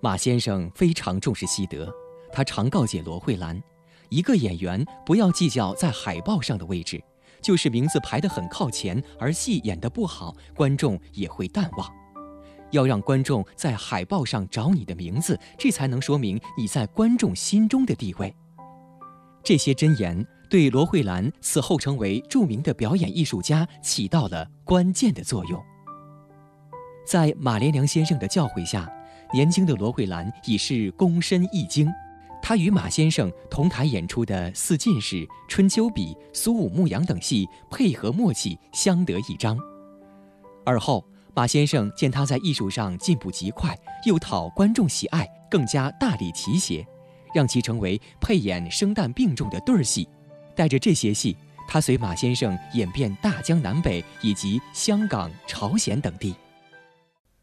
马先生非常重视戏德，他常告诫罗慧兰，一个演员不要计较在海报上的位置，就是名字排得很靠前，而戏演得不好，观众也会淡忘。要让观众在海报上找你的名字，这才能说明你在观众心中的地位。这些箴言对罗慧兰此后成为著名的表演艺术家起到了关键的作用。在马连良先生的教诲下，年轻的罗慧兰已是躬身一经。她与马先生同台演出的《四进士》《春秋笔》《苏武牧羊》等戏配合默契，相得益彰。而后马先生见她在艺术上进步极快，又讨观众喜爱，更加大力提携，让其成为配演生旦并重的对儿戏。带着这些戏，他随马先生演遍大江南北以及香港、朝鲜等地。